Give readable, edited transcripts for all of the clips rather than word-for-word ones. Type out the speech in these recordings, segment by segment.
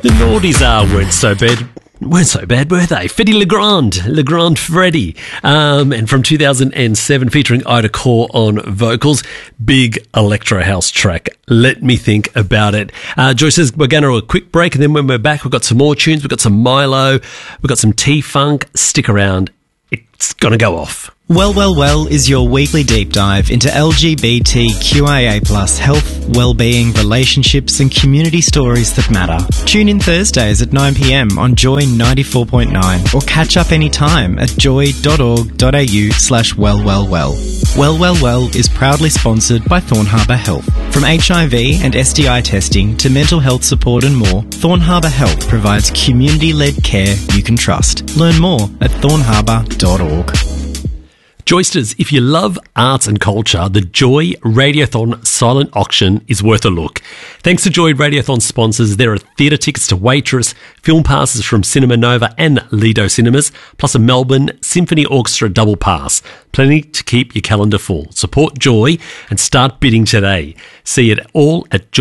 The naughties weren't so bad, were they? Freddy Legrand Freddy. And from 2007, featuring Ida Core on vocals, big electro house track. Let me think about it. Joyce says we're going to a quick break, and then when we're back, we've got some more tunes. We've got some Milo. We've got some T-Funk. Stick around. It's going to go off. Well is your weekly deep dive into LGBTQIA+ health, well-being, relationships and community stories that matter. Tune in Thursdays at 9 p.m. on Joy 94.9 or catch up anytime at joy.org.au/wellwellwell. Well is proudly sponsored by Thorn Harbour Health. From HIV and STI testing to mental health support and more, Thorn Harbour Health provides community-led care you can trust. Learn more at thornharbour.org. Joysters, if you love arts and culture, the Joy Radiothon silent auction is worth a look. Thanks to Joy Radiothon sponsors, there are theatre tickets to Waitress, film passes from Cinema Nova and Lido Cinemas, plus a Melbourne Symphony Orchestra double pass. Plenty to keep your calendar full. Support Joy and start bidding today. See it all at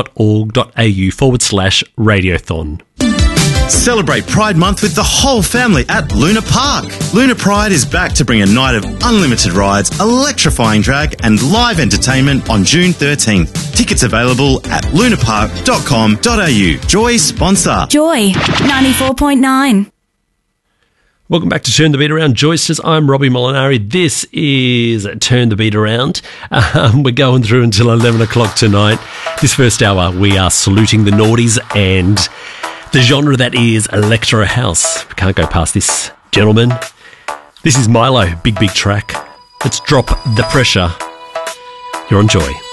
joy.org.au/radiothon. Celebrate Pride Month with the whole family at Luna Park. Luna Pride is back to bring a night of unlimited rides, electrifying drag and live entertainment on June 13th. Tickets available at lunapark.com.au. Joy sponsor. Joy 94.9. Welcome back to Turn the Beat Around, Joysters. I'm Robbie Molinari. This is Turn the Beat Around. We're going through until 11 o'clock tonight. This first hour, we are saluting the naughties and the genre that is electro house. We can't go past this, gentlemen. This is Milo, big track. Let's drop the pressure. You're on Joy.